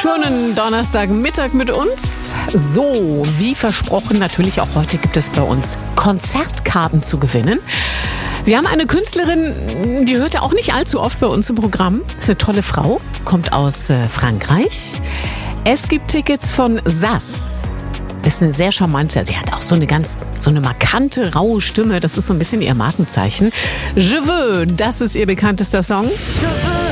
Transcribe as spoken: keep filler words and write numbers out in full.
schönen Donnerstagmittag mit uns. So, wie versprochen, natürlich auch heute gibt es bei uns Konzertkarten zu gewinnen. Wir haben eine Künstlerin, die hört ja auch nicht allzu oft bei uns im Programm. Ist eine tolle Frau, kommt aus äh, Frankreich. Es gibt Tickets von Sass. Ist eine sehr charmante, sie hat auch so eine ganz, so eine markante, raue Stimme. Das ist so ein bisschen ihr Markenzeichen. Je veux, das ist ihr bekanntester Song. Je veux.